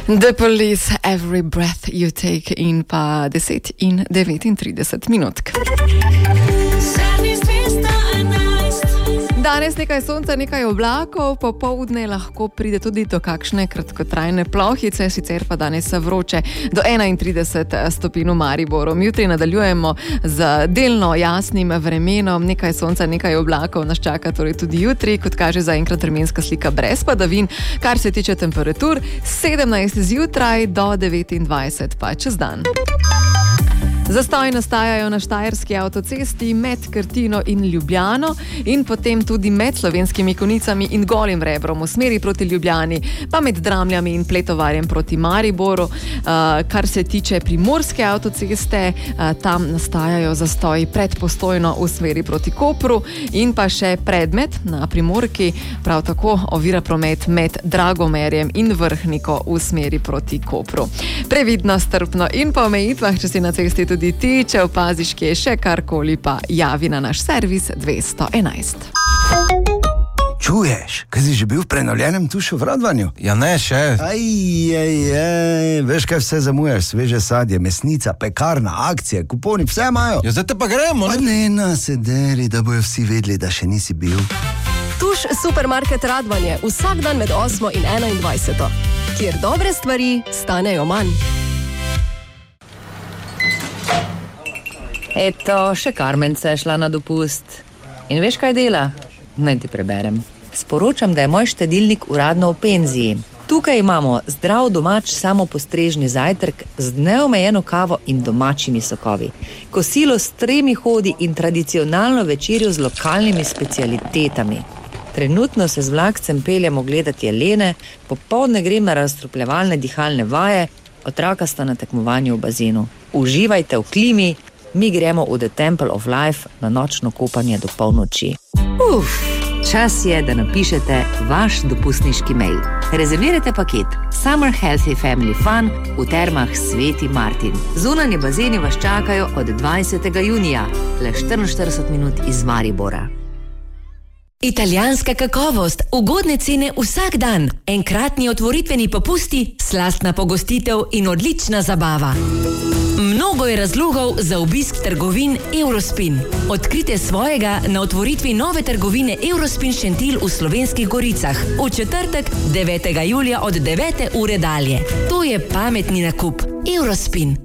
The Police, Every Breath You Take in pa 10 in 39 minutk. Danes nekaj sonca, nekaj oblakov, popoldne lahko pride tudi do kakšne kratkotrajne plohice, sicer pa danes vroče do 31 stopinj v Mariboru. Jutri nadaljujemo z delno jasnim vremenom, nekaj sonca, nekaj oblakov nas čaka torej tudi jutri, kot kaže zaenkrat vremenska slika brez padavin, kar se tiče temperatur 17 zjutraj do 29 pa čez dan. Zastoji nastajajo na štajerski avtocesti med Krtino in Ljubljano in potem tudi med Slovenskimi Konjicami in Golim Rebrom v smeri proti Ljubljani, pa med Dramljami in Pletovarjem proti Mariboru. Kar se tiče primorske avtoceste, tam nastajajo zastoji pred Postojno v smeri proti Kopru in pa še predmet na Primorki, prav tako ovira promet med Dragomerjem in Vrhniko v smeri proti Kopru. Previdno, strpno in po omejitvah, če si na cesti tudi ti, če opaziš, kje je še karkoli, pa javi na naš servis 211. Čuješ, kaj si že bil v prenovljenem Tušu v Radvanju? Ja ne, še. Veš kaj vse zamujaš, sveže sadje, mesnica, pekarna, akcije, kuponi, vse imajo. Ja zdaj te pa gremo, ne? Ne, na sederi, da bojo vsi vedeli, da še nisi bil. Tuš supermarket Radvanje, vsak dan med 8 in 21, kjer dobre stvari stanejo manj. Eto, še Karmence je šla na dopust. In veš, kaj dela? Naj ti preberem. Sporočam, da je moj štedilnik uradno v penziji. Tukaj imamo zdrav domač samopostrežni zajtrk z neomejeno kavo in domačimi sokovi. Kosilo s 3 hodi in tradicionalno večerjo z lokalnimi specialitetami. Trenutno se z vlakcem peljemo gledati jelene, popoldne grem na razstrupljevalne dihalne vaje, otroka sta na tekmovanju v bazenu. Uživajte v klimi, mi gremo v The Temple of Life na nočno kopanje do polnoči. Čas je, da napišete vaš dopustniški mail. Rezervirajte paket Summer Healthy Family Fun v termah Sveti Martin. Zunanje bazeni vas čakajo od 20. junija, le 44 minut iz Maribora. Italijanska kakovost, ugodne cene vsak dan, enkratni otvoritveni popusti, slastna pogostitev in odlična zabava. Mnogo je razlogov za obisk trgovin Eurospin. Odkrite svojega na otvoritvi nove trgovine Eurospin Šentilj v Slovenskih Goricah v četrtek 9. julija od 9. ure dalje. To je pametni nakup. Eurospin.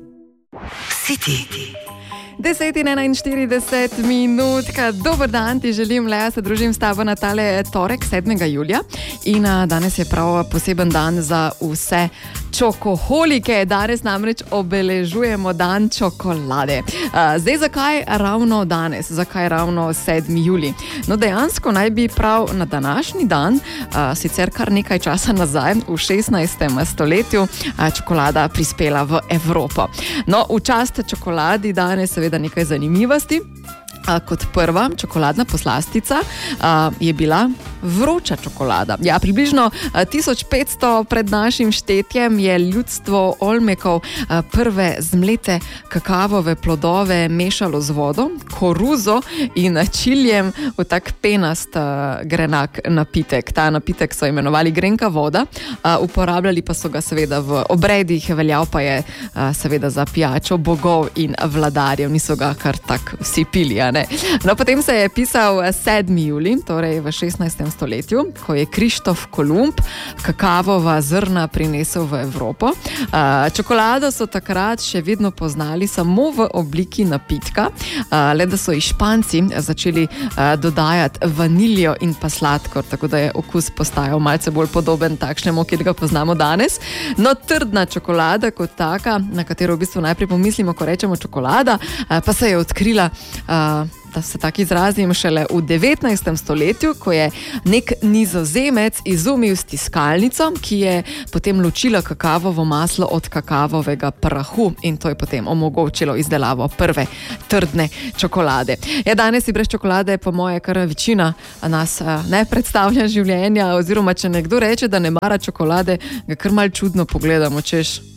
City. 10 in 41 minutka. Dober dan, ti želim, Lea, se družim s tabo na tale torek 7. julija in danes je prav poseben dan za vse čokoholike. Danes namreč obeležujemo dan čokolade. Zdaj, zakaj ravno danes? Zakaj ravno 7. julij? No, dejansko naj bi prav na današnji dan, sicer kar nekaj časa nazaj, v 16. stoletju, čokolada prispela v Evropo. No, v čast čokoladi danes seveda nekaj zanimivosti. Kot prva čokoladna poslastica je bila vroča čokolada. Ja, približno 1500 pred našim štetjem je ljudstvo Olmekov prve zmlete kakavove plodove mešalo z vodo, koruzo in čiljem v tak penast grenak napitek. Ta napitek so imenovali grenka voda, uporabljali pa so ga seveda v obredih, veljal pa je seveda za pijačo bogov in vladarjev, niso ga kar tak vsi pili, ne? No, potem se je pisal 7. julij, torej v 16. stoletju, ko je Krištof Kolumb kakavova zrna prinesel v Evropo. Čokolado so takrat še vedno poznali samo v obliki napitka, le da so Španci začeli dodajati vaniljo in pa sladkor, tako da je okus postajal malce bolj podoben takšnemu, ki ga poznamo danes. No, trdna čokolada kot taka, na katero v bistvu najprej pomislimo, ko rečemo čokolada, pa se je odkrila, da se tak izrazim, šele v 19. stoletju, ko je nek Nizozemec izumil stiskalnico, ki je potem ločila kakavovo maslo od kakavovega prahu in to je potem omogočilo izdelavo prve trdne čokolade. Ja, danes si brez čokolade, po moje, kar večina nas ne predstavlja življenja, oziroma če nekdo reče, da ne mara čokolade, ga kar malo čudno pogledamo, češ,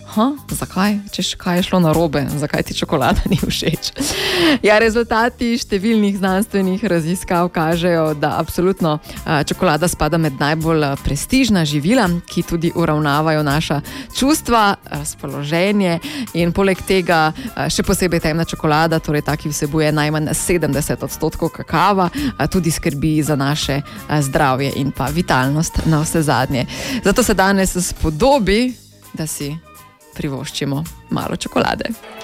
Zakaj? Kaj je šlo narobe? Zakaj ti čokolada ni všeč? Ja, rezultati številnih znanstvenih raziskav kažejo, da absolutno čokolada spada med najbolj prestižna živila, ki tudi uravnavajo naša čustva, razpoloženje in poleg tega še posebej temna čokolada, torej ta, ki vsebuje najmanj 70% kakava, tudi skrbi za naše zdravje in pa vitalnost na vse zadnje. Zato se danes spodobi, da si privoščimo malo čokolade.